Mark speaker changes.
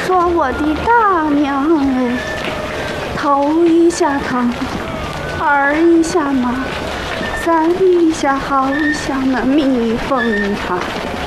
Speaker 1: 说我的大娘哎，头一下疼，二一下麻，三一下好像那蜜蜂它。